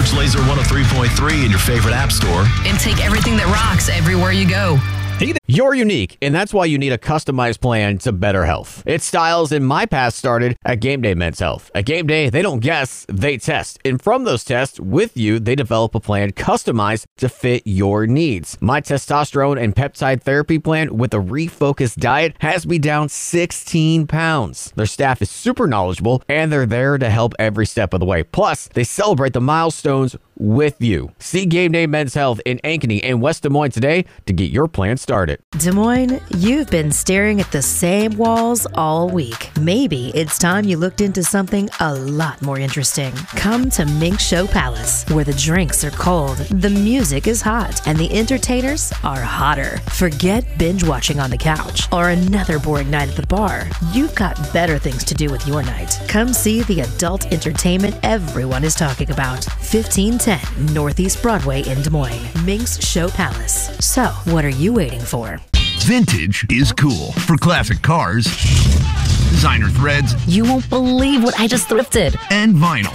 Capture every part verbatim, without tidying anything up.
Search Laser one oh three point three in your favorite app store. And take everything that rocks everywhere you go. You're unique, and that's why you need a customized plan to better health. It's Styles and my path started at Game Day Men's Health. At Game Day, they don't guess, they test. And from those tests, with you, they develop a plan customized to fit your needs. My testosterone and peptide therapy plan with a refocused diet has me down sixteen pounds. Their staff is super knowledgeable, and they're there to help every step of the way. Plus, they celebrate the milestones with you. See Game Day Men's Health in Ankeny and West Des Moines today to get your plan started. Des Moines, you've been staring at the same walls all week. Maybe it's time you looked into something a lot more interesting. Come to Mink Show Palace, where the drinks are cold, the music is hot, and the entertainers are hotter. Forget binge watching on the couch or another boring night at the bar. You've got better things to do with your night. Come see the adult entertainment everyone is talking about. fifteen ten Northeast Broadway in Des Moines. Mink's Show Palace. So, what are you waiting for? Vintage is cool. For classic cars, designer threads, you won't believe what I just thrifted, and vinyl.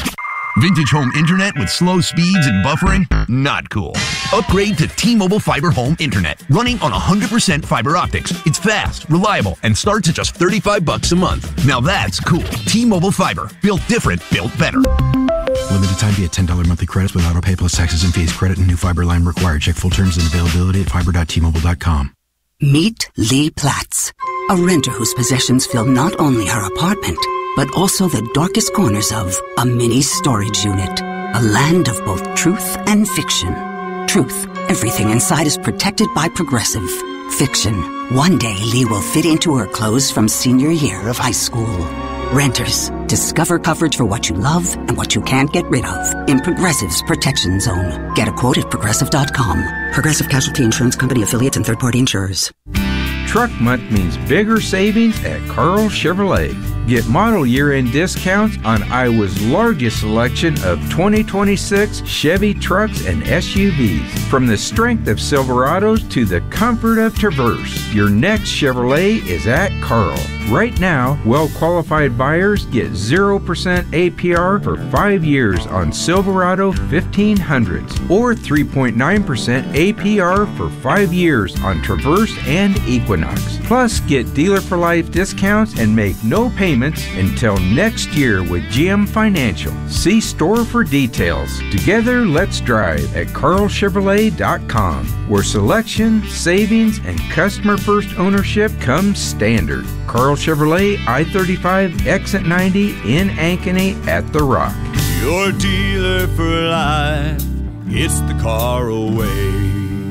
Vintage home internet with slow speeds and buffering? Not cool. Upgrade to T-Mobile Fiber Home Internet, running on one hundred percent fiber optics. It's fast, reliable, and starts at just thirty-five bucks a month. Now that's cool. T-Mobile Fiber. Built different, built better. Limited time via ten dollars monthly credits with auto pay plus taxes and fees. Credit and new fiber line required. Check full terms and availability at fiber dot t mobile dot com. Meet Lee Platts, a renter whose possessions fill not only her apartment, but also the darkest corners of a mini storage unit. A land of both truth and fiction. Truth, everything inside is protected by Progressive. Fiction, one day Lee will fit into her clothes from senior year of high school. Renters, discover coverage for what you love and what you can't get rid of in Progressive's Protection Zone. Get a quote at progressive dot com. Progressive Casualty Insurance Company affiliates and third-party insurers. Truck Month means bigger savings at Carl Chevrolet. Get model year-end discounts on Iowa's largest selection of twenty twenty-six Chevy trucks and S U Vs. From the strength of Silverados to the comfort of Traverse, your next Chevrolet is at Carl. Right now, well-qualified buyers get zero percent A P R for five years on Silverado fifteen hundreds or three point nine percent A P R for five years on Traverse and Equinox. Plus, get dealer-for-life discounts and make no payments until next year with G M Financial. See store for details. Together, let's drive at carl chevrolet dot com, where selection, savings, and customer-first ownership come standard. Carl Chevrolet, I thirty-five, exit ninety in Ankeny at The Rock. Your dealer for life, it's the Carl way.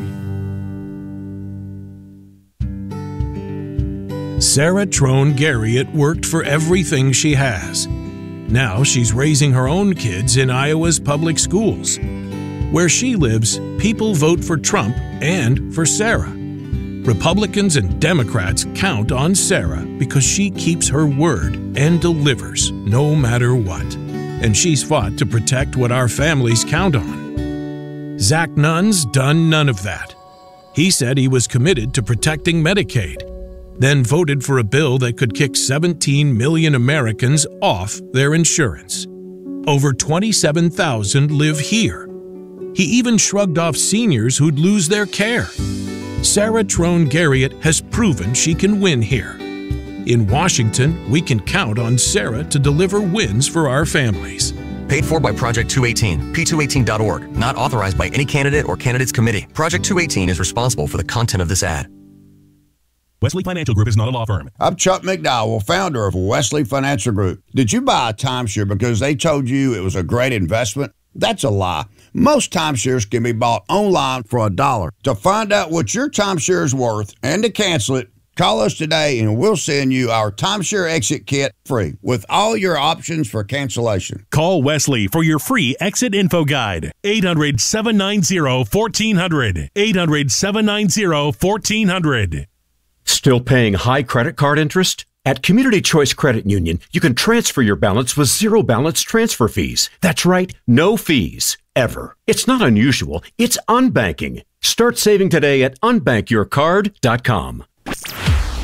Sarah Trone Garriott worked for everything she has. Now she's raising her own kids in Iowa's public schools. Where she lives, people vote for Trump and for Sarah. Republicans and Democrats count on Sarah because she keeps her word and delivers no matter what. And she's fought to protect what our families count on. Zach Nunn's done none of that. He said he was committed to protecting Medicaid, then voted for a bill that could kick seventeen million Americans off their insurance. Over twenty-seven thousand live here. He even shrugged off seniors who'd lose their care. Sarah Trone Garriott has proven she can win here. In Washington, we can count on Sarah to deliver wins for our families. Paid for by Project two eighteen, P two eighteen dot org. Not authorized by any candidate or candidates committee. Project two eighteen is responsible for the content of this ad. Wesley Financial Group is not a law firm. I'm Chuck McDowell, founder of Wesley Financial Group. Did you buy a timeshare because they told you it was a great investment? That's a lie. Most timeshares can be bought online for a dollar. To find out what your timeshare is worth and to cancel it, call us today and we'll send you our timeshare exit kit free with all your options for cancellation. Call Wesley for your free exit info guide. eight hundred, seven nine zero, one four zero zero. eight hundred, seven nine zero, one four zero zero. Still paying high credit card interest? At Community Choice Credit Union, you can transfer your balance with zero balance transfer fees. That's right, no fees, ever. It's not unusual, it's unbanking. Start saving today at unbank your card dot com.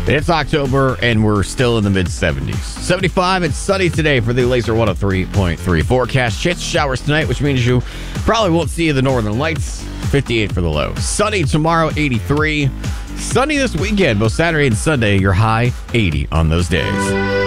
It's October, and we're still in the mid-seventies. seventy-five and sunny today for the Laser one oh three point three forecast. Chance of showers tonight, which means you probably won't see the northern lights. fifty-eight for the low. Sunny tomorrow, eighty-three. Sunny this weekend, both Saturday and Sunday. Your high, eighty on those days.